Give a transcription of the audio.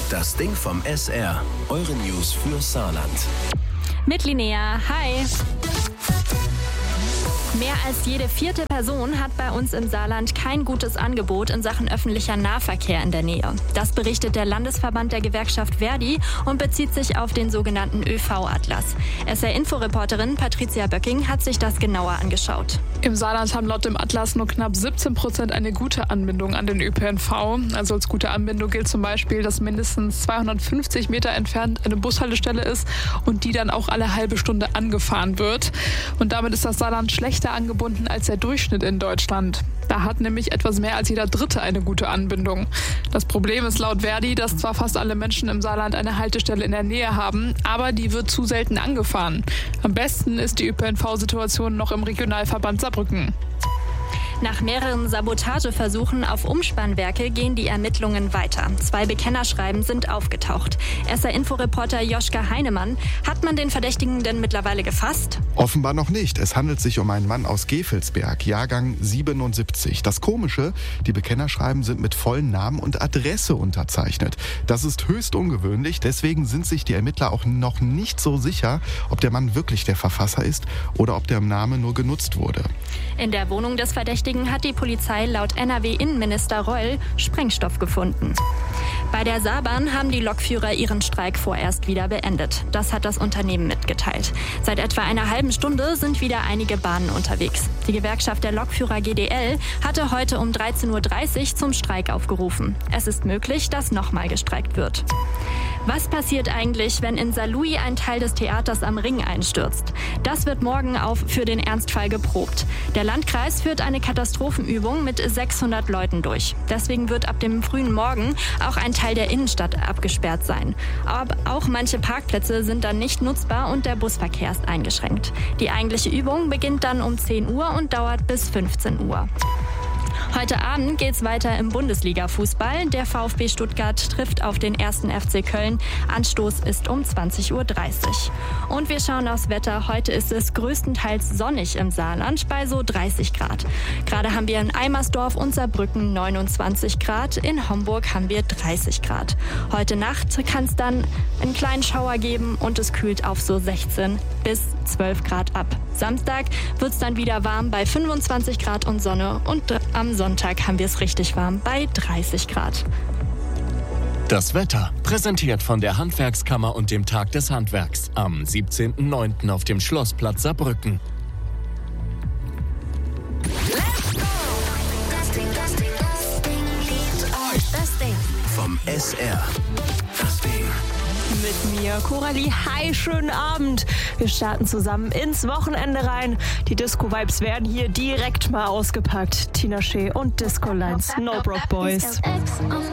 Das Ding vom SR. Eure News für Saarland. Mit Linnea, hi. Mehr als jede 4. Person hat bei uns im Saarland kein gutes Angebot in Sachen öffentlicher Nahverkehr in der Nähe. Das berichtet der Landesverband der Gewerkschaft Verdi und bezieht sich auf den sogenannten ÖV-Atlas. SR-Info-Reporterin Patricia Böcking hat sich das genauer angeschaut. Im Saarland haben laut dem Atlas nur knapp 17% eine gute Anbindung an den ÖPNV. Also als gute Anbindung gilt zum Beispiel, dass mindestens 250 Meter entfernt eine Bushaltestelle ist und die dann auch alle halbe Stunde angefahren wird. Und damit ist das Saarland schlechter angebunden als der Durchschnitt in Deutschland. Da hat nämlich etwas mehr als jeder Dritte eine gute Anbindung. Das Problem ist laut Verdi, dass zwar fast alle Menschen im Saarland eine Haltestelle in der Nähe haben, aber die wird zu selten angefahren. Am besten ist die ÖPNV-Situation noch im Regionalverband Saarbrücken. Nach mehreren Sabotageversuchen auf Umspannwerke gehen die Ermittlungen weiter. 2 Bekennerschreiben sind aufgetaucht. SR-Info-Reporter Joschka Heinemann, hat man den Verdächtigen denn mittlerweile gefasst? Offenbar noch nicht. Es handelt sich um einen Mann aus Gevelsberg, Jahrgang 77. Das Komische, die Bekennerschreiben sind mit vollen Namen und Adresse unterzeichnet. Das ist höchst ungewöhnlich, deswegen sind sich die Ermittler auch noch nicht so sicher, ob der Mann wirklich der Verfasser ist oder ob der Name nur genutzt wurde. In der Wohnung des Verdächtigen hat die Polizei laut NRW-Innenminister Reul Sprengstoff gefunden. Bei der Saarbahn haben die Lokführer ihren Streik vorerst wieder beendet. Das hat das Unternehmen mitgeteilt. Seit etwa einer halben Stunde sind wieder einige Bahnen unterwegs. Die Gewerkschaft der Lokführer GDL hatte heute um 13:30 Uhr zum Streik aufgerufen. Es ist möglich, dass nochmal gestreikt wird. Was passiert eigentlich, wenn in Saarlouis ein Teil des Theaters am Ring einstürzt? Das wird morgen für den Ernstfall geprobt. Der Landkreis führt eine Katastrophenübung mit 600 Leuten durch. Deswegen wird ab dem frühen Morgen auch ein Teil der Innenstadt abgesperrt sein. Aber auch manche Parkplätze sind dann nicht nutzbar und der Busverkehr ist eingeschränkt. Die eigentliche Übung beginnt dann um 10 Uhr und dauert bis 15 Uhr. Heute Abend geht's weiter im Bundesliga-Fußball. Der VfB Stuttgart trifft auf den 1. FC Köln. Anstoß ist um 20:30 Uhr. Und wir schauen aufs Wetter. Heute ist es größtenteils sonnig im Saarland bei so 30 Grad. Gerade haben wir in Eimersdorf und Saarbrücken 29 Grad. In Homburg haben wir 30 Grad. Heute Nacht kann es dann einen kleinen Schauer geben und es kühlt auf so 16 bis 12 Grad ab. Samstag wird es dann wieder warm bei 25 Grad und Sonne und am Sonntag haben wir es richtig warm bei 30 Grad. Das Wetter, präsentiert von der Handwerkskammer und dem Tag des Handwerks am 17.09. auf dem Schlossplatz Saarbrücken. Das Ding Vom SR. Das Ding. Mit mir, Coralie. Hi, schönen Abend. Wir starten zusammen ins Wochenende rein. Die Disco-Vibes werden hier direkt mal ausgepackt. Tina Shea und Disco Lines, No Broke Boys.